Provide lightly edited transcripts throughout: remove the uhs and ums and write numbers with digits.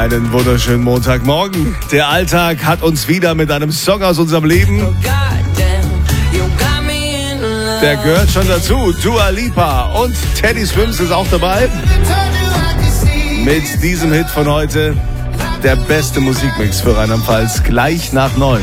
Einen wunderschönen Montagmorgen. Der Alltag hat uns wieder mit einem Song aus unserem Leben. Der gehört schon dazu. Dua Lipa und Teddy Swims ist auch dabei. Mit diesem Hit von heute der beste Musikmix für Rheinland-Pfalz gleich nach 9.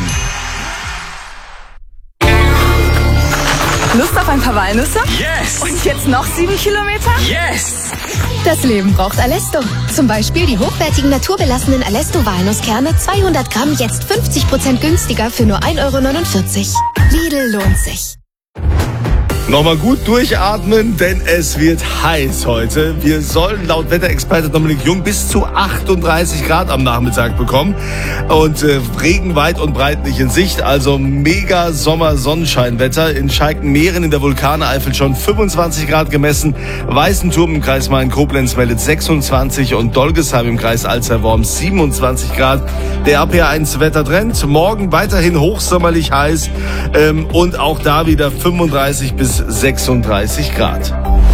Lust auf ein paar Walnüsse? Yes! Und jetzt noch 7 Kilometer? Yes! Das Leben braucht Alesto. Zum Beispiel die hochwertigen naturbelassenen Alesto-Walnusskerne 200 Gramm jetzt 50% günstiger für nur 1,49 €. Lidl lohnt sich. Nochmal gut durchatmen, denn es wird heiß heute. Wir sollen laut Wetterexperte Dominik Jung bis zu 38 Grad am Nachmittag bekommen. Und Regen weit und breit nicht in Sicht. Also mega Sommer-Sonnenscheinwetter. In Schalkenmeeren in der Vulkaneifel schon 25 Grad gemessen. Weißenturm im Kreis Main-Koblenz meldet 26 und Dolgesheim im Kreis Alzey-Worms 27 Grad. Der RPR1-Wettertrend. Morgen weiterhin hochsommerlich heiß und auch da wieder 35 bis 36 Grad.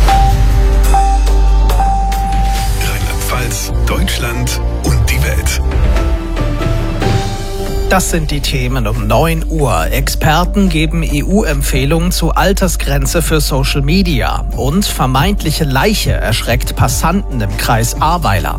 Rheinland-Pfalz, Deutschland und die Welt. Das sind die Themen um 9 Uhr. Experten geben EU-Empfehlungen zu Altersgrenze für Social Media. Und vermeintliche Leiche erschreckt Passanten im Kreis Ahrweiler.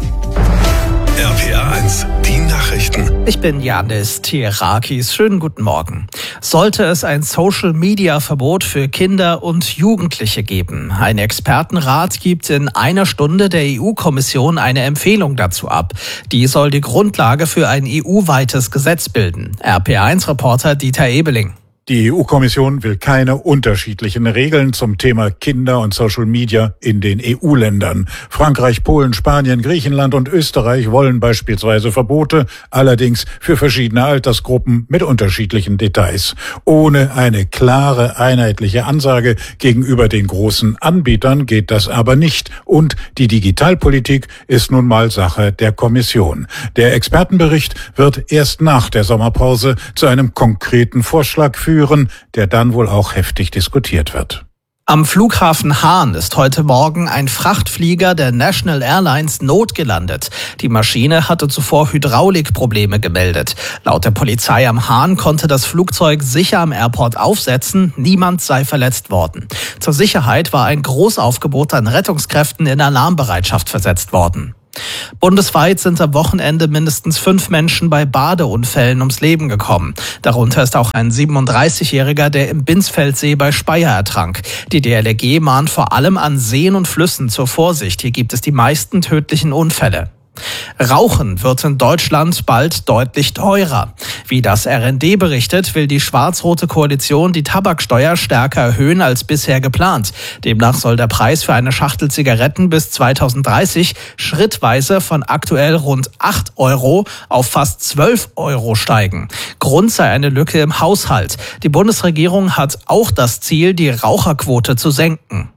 RPR1, die Nachrichten. Ich bin Janis Tierakis. Schönen guten Morgen. Sollte es ein Social-Media-Verbot für Kinder und Jugendliche geben? Ein Expertenrat gibt in einer Stunde der EU-Kommission eine Empfehlung dazu ab. Die soll die Grundlage für ein EU-weites Gesetz bilden. RPR1-Reporter Dieter Ebeling. Die EU-Kommission will keine unterschiedlichen Regeln zum Thema Kinder und Social Media in den EU-Ländern. Frankreich, Polen, Spanien, Griechenland und Österreich wollen beispielsweise Verbote, allerdings für verschiedene Altersgruppen mit unterschiedlichen Details. Ohne eine klare, einheitliche Ansage gegenüber den großen Anbietern geht das aber nicht. Und die Digitalpolitik ist nun mal Sache der Kommission. Der Expertenbericht wird erst nach der Sommerpause zu einem konkreten Vorschlag führen, der dann wohl auch heftig diskutiert wird. Am Flughafen Hahn ist heute Morgen ein Frachtflieger der National Airlines notgelandet. Die Maschine hatte zuvor Hydraulikprobleme gemeldet. Laut der Polizei am Hahn konnte das Flugzeug sicher am Airport aufsetzen. Niemand sei verletzt worden. Zur Sicherheit war ein Großaufgebot an Rettungskräften in Alarmbereitschaft versetzt worden. Bundesweit sind am Wochenende mindestens 5 Menschen bei Badeunfällen ums Leben gekommen. Darunter ist auch ein 37-Jähriger, der im Binsfeldsee bei Speyer ertrank. Die DLRG mahnt vor allem an Seen und Flüssen zur Vorsicht. Hier gibt es die meisten tödlichen Unfälle. Rauchen wird in Deutschland bald deutlich teurer. Wie das RND berichtet, will die schwarz-rote Koalition die Tabaksteuer stärker erhöhen als bisher geplant. Demnach soll der Preis für eine Schachtel Zigaretten bis 2030 schrittweise von aktuell rund 8 € auf fast 12 € steigen. Grund sei eine Lücke im Haushalt. Die Bundesregierung hat auch das Ziel, die Raucherquote zu senken.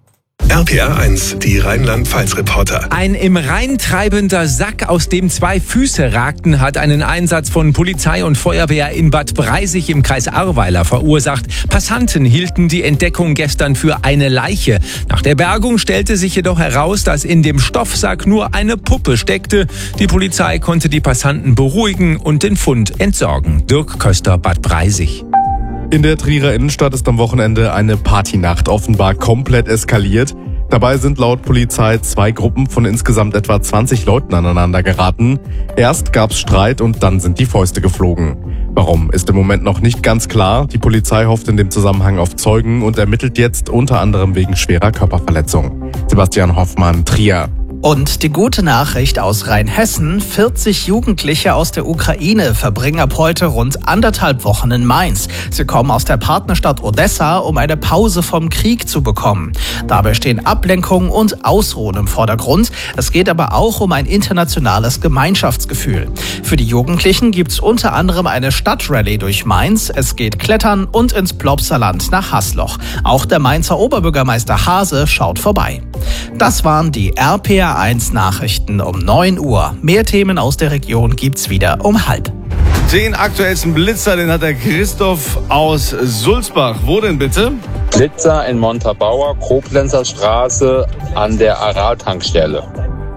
RPR1, die Rheinland-Pfalz-Reporter. Ein im Rhein treibender Sack, aus dem 2 Füße ragten, hat einen Einsatz von Polizei und Feuerwehr in Bad Breisig im Kreis Ahrweiler verursacht. Passanten hielten die Entdeckung gestern für eine Leiche. Nach der Bergung stellte sich jedoch heraus, dass in dem Stoffsack nur eine Puppe steckte. Die Polizei konnte die Passanten beruhigen und den Fund entsorgen. Dirk Köster, Bad Breisig. In der Trierer Innenstadt ist am Wochenende eine Partynacht offenbar komplett eskaliert. Dabei sind laut Polizei 2 Gruppen von insgesamt etwa 20 Leuten aneinander geraten. Erst gab's Streit und dann sind die Fäuste geflogen. Warum, ist im Moment noch nicht ganz klar. Die Polizei hofft in dem Zusammenhang auf Zeugen und ermittelt jetzt unter anderem wegen schwerer Körperverletzung. Sebastian Hoffmann, Trier. Und die gute Nachricht aus Rheinhessen: 40 Jugendliche aus der Ukraine verbringen ab heute rund 1,5 Wochen in Mainz. Sie kommen aus der Partnerstadt Odessa, um eine Pause vom Krieg zu bekommen. Dabei stehen Ablenkung und Ausruhen im Vordergrund. Es geht aber auch um ein internationales Gemeinschaftsgefühl. Für die Jugendlichen gibt's unter anderem eine Stadtrallye durch Mainz. Es geht klettern und ins Plopsaland nach Hasloch. Auch der Mainzer Oberbürgermeister Hase schaut vorbei. Das waren die RPR1 Nachrichten um 9 Uhr. Mehr Themen aus der Region gibt's wieder um 12:30. Den aktuellsten Blitzer, den hat der Christoph aus Sulzbach. Wo denn bitte? Blitzer in Montabaur, Koblenzer Straße an der Aral-Tankstelle.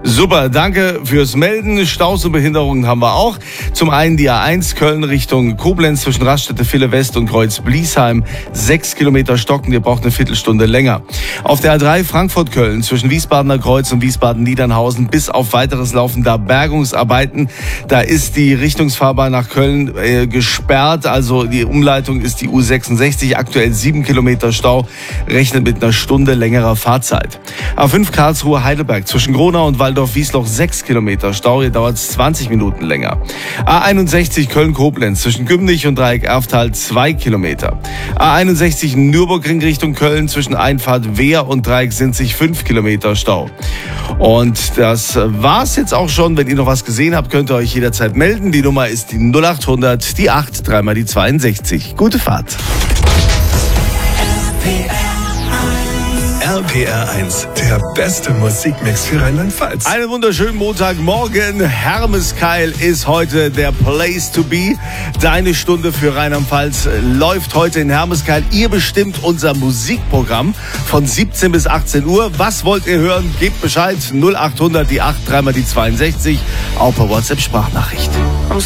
Super, danke fürs Melden. Staus und Behinderungen haben wir auch. Zum einen die A1 Köln Richtung Koblenz zwischen Raststätte Ville West und Kreuz Bliesheim. 6 Kilometer stocken, ihr braucht eine Viertelstunde länger. Auf der A3 Frankfurt-Köln zwischen Wiesbadener Kreuz und Wiesbaden-Niedernhausen bis auf weiteres laufen da Bergungsarbeiten. Da ist die Richtungsfahrbahn nach Köln gesperrt. Also die Umleitung ist die U66. Aktuell 7 Kilometer Stau. Rechnet mit einer Stunde längerer Fahrzeit. A5 Karlsruhe-Heidelberg zwischen Gronau und Waldorf-Wiesloch 6 Kilometer Stau, hier dauert es 20 Minuten länger. A61 Köln-Koblenz zwischen Gümnich und Dreieck Erftal 2 Kilometer. A61 Nürburgring Richtung Köln zwischen Einfahrt Wehr und Dreieck Sinzig 5 Kilometer Stau. Und das war's jetzt auch schon. Wenn ihr noch was gesehen habt, könnt ihr euch jederzeit melden. Die Nummer ist die 0800, die 8, 3 mal die 62. Gute Fahrt. RPR 1, der beste Musikmix für Rheinland-Pfalz. Einen wunderschönen Montagmorgen. Hermeskeil ist heute der Place to be. Deine Stunde für Rheinland-Pfalz läuft heute in Hermeskeil. Ihr bestimmt unser Musikprogramm von 17 bis 18 Uhr. Was wollt ihr hören? Gebt Bescheid. 0800, die 8, 3 mal die 62. Auch per WhatsApp-Sprachnachricht.